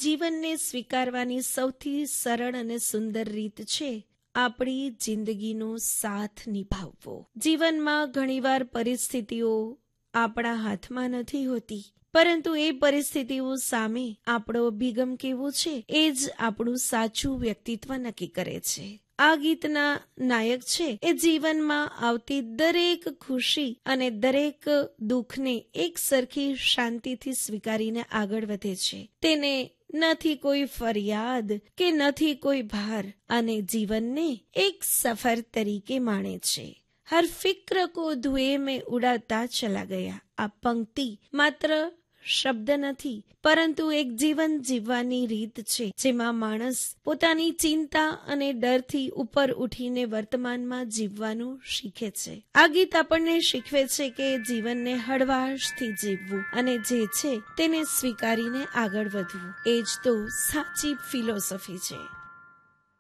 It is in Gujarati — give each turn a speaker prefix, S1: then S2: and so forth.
S1: જીવનને સ્વીકારવાની સૌથી સરળ અને સુંદર રીત છે આપણી જિંદગીનો સાથ નિભાવવો. જીવનમાં ઘણીવાર પરિસ્થિતિઓ આપણા હાથમાં નથી હોતી, પરંતુ એ પરિસ્થિતિઓ સામે આપણો અભિગમ કેવો છે એ જ આપણું સાચું વ્યક્તિત્વ નક્કી કરે છે. આ ગીતના નાયક છે એ જીવનમાં આવતી દરેક ખુશી અને દરેક દુઃખને એક સરખી શાંતિથી સ્વીકારીને આગળ વધે છે. તેને નથી કોઈ ફરિયાદ કે નથી કોઈ ભાર અને જીવનને એક સફર તરીકે માણે છે. હર ફિક્ર કો ધુએ में ઉડાતા ચલા ગયા. આ પંક્તિ માત્ર શબ્દ નથી, પરંતુ એક જીવન જીવવાની રીત છે, જેમાં માણસ પોતાની ચિંતા અને ડરથી ઉપર ઉઠીને વર્તમાનમાં જીવવાનું શીખે છે. આ ગીત આપણને શીખવે છે કે જીવનને હળવાશથી જીવવું અને જે છે તેને સ્વીકારીને આગળ વધવું, એ જ તો સાચી ફિલોસોફી છે.